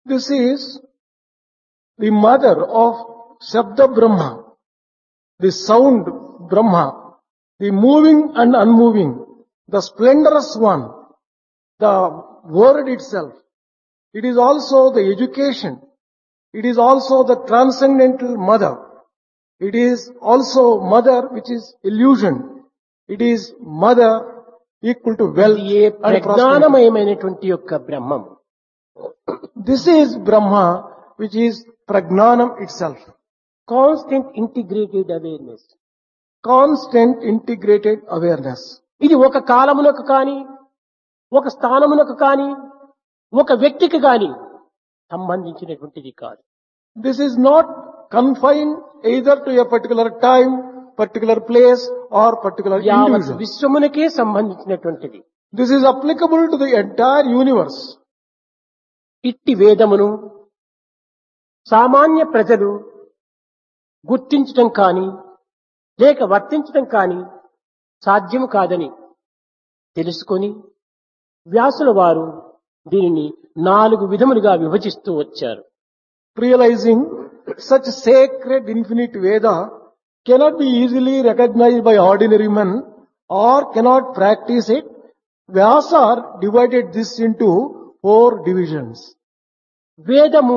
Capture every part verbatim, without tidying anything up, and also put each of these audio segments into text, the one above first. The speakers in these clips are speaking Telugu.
This is the mother of Shabda Brahma, the sound Brahma, the moving and unmoving, the splendorous one, the word itself. It is also the education. It is also the transcendental mother. It is also mother which is illusion. It is mother equal to wealth ఇది ఏ and prosperity. ప్రజ్ఞానమయమైనటువంటి యొక్క బ్రహ్మం. This is Brahma which is Pragnanam itself. Constant integrated awareness. Constant integrated awareness. ఇది ఒక కాలమునకు కాని, ఒక స్థానమునకు కాని, ఒక వ్యక్తికి కాని సంబంధించినటువంటిది కాదు. This is not confined either to a particular time, particular place or particular యావత్ individual. విశ్వమునకే సంబంధించినటువంటిది. This is applicable to the entire universe. ఇట్టి వేదమును సామాన్య ప్రజలు గుర్తించటం కాని లేక వర్తించటం కాని సాధ్యము కాదని తెలుసుకొని వ్యాసుల వారు దీనిని నాలుగు విధములుగా విభజిస్తూ వచ్చారు. Realizing such sacred infinite Veda cannot be easily recognized by ordinary men or cannot practice it, Vyasa divided this into four divisions. వేదము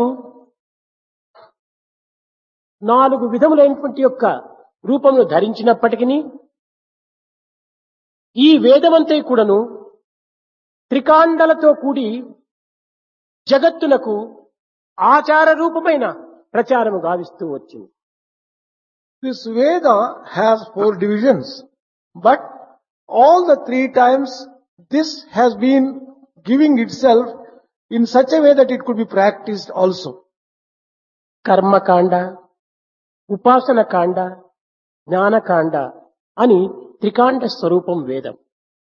నాలుగు విధములైనటువంటి యొక్క రూపమును ధరించినప్పటికీ ఈ వేదమంతా కూడాను త్రికాండలతో కూడి జగత్తునకు ఆచార రూపమైన ప్రచారము గావిస్తూ వచ్చింది. This Veda has four divisions, but all the three times this has been giving itself in such a way that it could be practiced also. కర్మకాండ, ఉపాసన కాండ, జ్ఞానకాండ అని త్రికాండ స్వరూపం వేదం.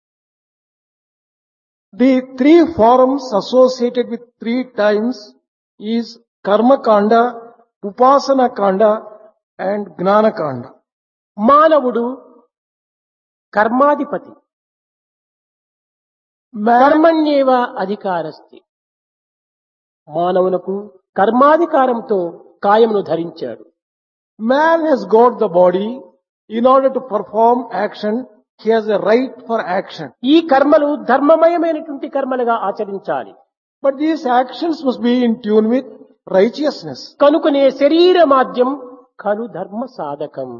The three forms associated with three times is Karma Kanda, Upasana Kanda and Gnana Kanda. మానవుడు కర్మాధిపతి. Man, కర్మణ్యేవ అధికారస్తి. మానవునకు కర్మాధికారంతో కాయమును ధరించాడు. man has got the body. In order to perform action, he has a right for action. ఈ కర్మలు ధర్మమయమైనటువంటి కర్మలుగా ఆచరించాలి. But these actions must be in tune with righteousness. కనుకనే శరీర మాధ్యం ఖలు ధర్మ సాధకం.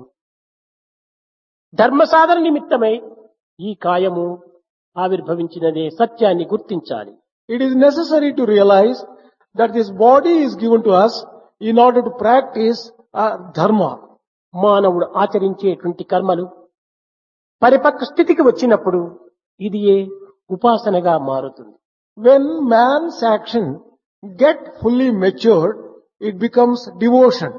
ధర్మ సాధన నిమిత్తమై ఈ కాయము ఆవిర్భవించినదే సత్యాన్ని గుర్తించాలి. It is necessary to realize that this body is given to us in order to practice our dharma. మానవుడు ఆచరించేటువంటి కర్మలు పరిపక్వ స్థితికి వచ్చినప్పుడు ఇది ఏ ఉపాసనగా మారుతుంది. When man's action get fully matured, it becomes devotion.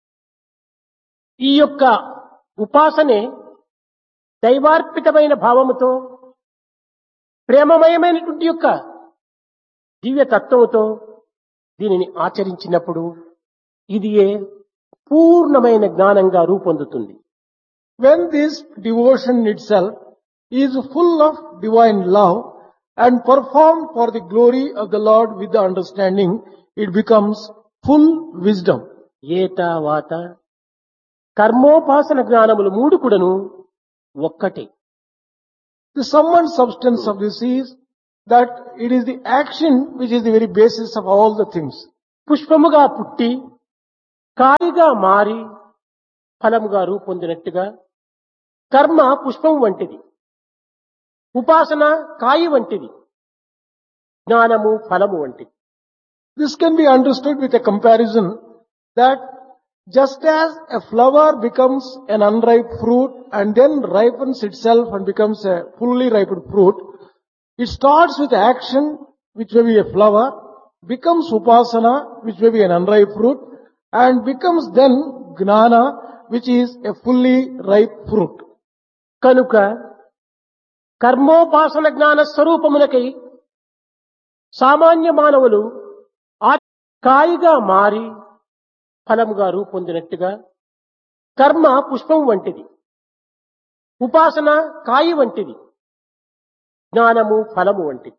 ఈ యొక్క ఉపాసనే దైవార్పితమైన భావముతో ప్రేమమయమైనటువంటి యొక్క దివ్య తత్వముతో దీనిని ఆచరించినప్పుడు ఇది ఏ పూర్ణమైన జ్ఞానంగా రూపొందుతుంది. When this devotion itself is full of divine love and performed for the glory of the Lord with the understanding, it becomes full wisdom. ఏత వాత కర్మోపాసన జ్ఞానములు మూడు కూడాను ఒక్కటే. The sum and substance of this is that it is the action which is the very basis of all the things. పుష్పముగా పుట్టి కాయిగా మారి ఫలముగా రూపొందినట్టుగా కర్మ పుష్పం వంటిది, ఉపాసన కాయి వంటిది, జ్ఞానము ఫలము వంటిది. This can be understood with a comparison that just as a flower becomes an unripe fruit and then ripens itself and becomes a fully ripened fruit, it starts with action which may be a flower, becomes upasana which may be an unripe fruit, and becomes then gnana which is a fully ripe fruit. కనుక కర్మోపాసన జ్ఞాన స్వరూపమునకై సామాన్య మానవులు ఆ కాయిగా మారి ఫలముగా రూపొందినట్టుగా కర్మ పుష్పం వంటిది, ఉపాసన కాయి వంటిది, జ్ఞానము ఫలము వంటిది.